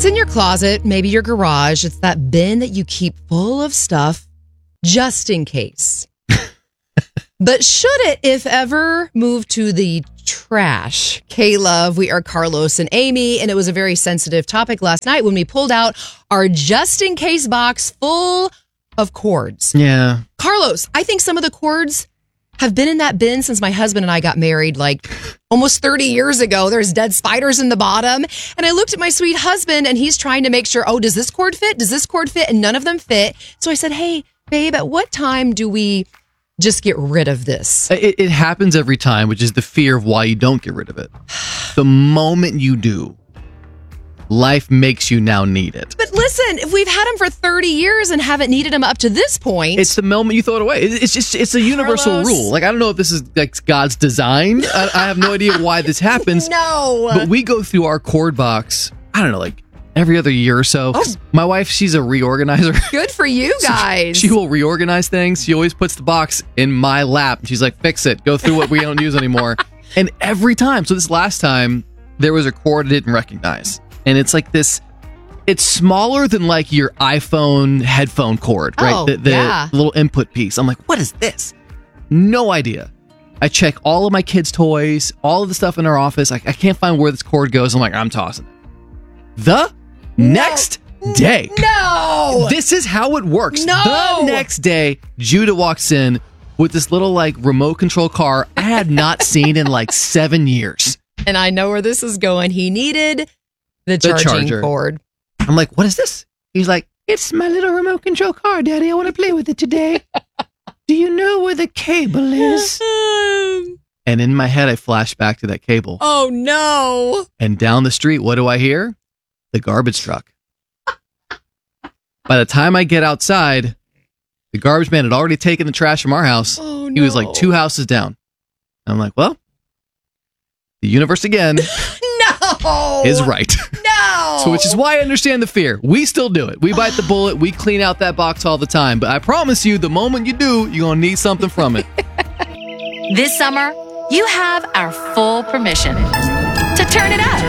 It's in your closet, maybe your garage. It's that bin that you keep full of stuff just in case. But should it, if ever, move to the trash? K-Love, we are Carlos and Amy, and it was a very sensitive topic last night when we pulled out our just-in-case box full of cords. Yeah. Carlos, I think some of the cords have been in that bin since my husband and I got married like almost 30 years ago. There's dead spiders in the bottom. And I looked at my sweet husband and he's trying to make sure, does this cord fit? Does this cord fit? And none of them fit. So I said, hey, babe, at what time do we just get rid of this? It happens every time, which is the fear of why you don't get rid of it. The moment you do, life makes you now need it. But listen, if we've had them for 30 years and haven't needed them up to this point. It's the moment you throw it away. It's a universal Carlos. rule. Like, I don't know if this is like God's design. I have no idea why this happens. No. But we go through our cord box, I don't know, like every other year or so. Oh. My wife, she's a reorganizer. Good for you guys. She will reorganize things. She always puts the box in my lap. She's like, fix it. Go through what we don't use anymore. And every time. So this last time, there was a cord I didn't recognize. And it's like this, it's smaller than like your iPhone headphone cord, right? Oh, The yeah. little input piece. I'm like, what is this? No idea. I check all of my kids' toys, all of the stuff in our office. I can't find where this cord goes. I'm like, I'm tossing it. The next day. No. This is how it works. No. The next day, Judah walks in with this little like remote control car I had not seen in like 7 years. And I know where this is going. He needed the charging charger. cord. I'm like, what is this? He's like, it's my little remote control car, Daddy. I want to play with it today. Do you know where the cable is? And in my head, I flash back to that cable. Oh, no. And down the street, what do I hear? The garbage truck. By the time I get outside, the garbage man had already taken the trash from our house. Oh, no. He was like 2 houses down. I'm like, well, the universe again No. is right. No. So, which is why I understand the fear. We still do it. We bite the bullet. We clean out that box all the time. But I promise you, the moment you do, you're going to need something from it. This summer, you have our full permission to turn it up.